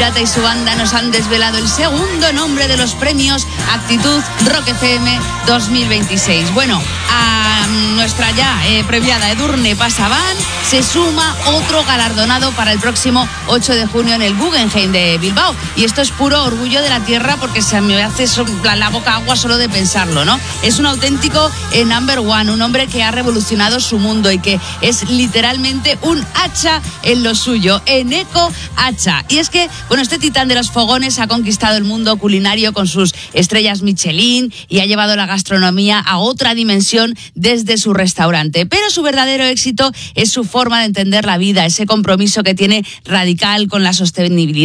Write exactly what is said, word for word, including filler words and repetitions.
Pirata y su banda nos han desvelado el segundo nombre de los premios Actitud Rock F M dos mil veintiséis. Bueno, a nuestra ya eh, premiada Edurne Pasaban se suma otro galardonado para el próximo ocho de junio en el Guggenheim de Bilbao. Y esto es puro orgullo de la tierra, porque se me hace la, la boca agua solo de pensarlo, ¿no? Es un auténtico eh, number one, un hombre que ha revolucionado su mundo y que es literalmente un hacha en lo suyo, Eneko Hacha. Y es que, bueno, este titán de los fogones ha conquistado el mundo culinario con sus estrellas Michelin y ha llevado la gastronomía a otra dimensión desde su restaurante. Pero su verdadero éxito es su forma de entender la vida, ese compromiso que tiene radical con la sostenibilidad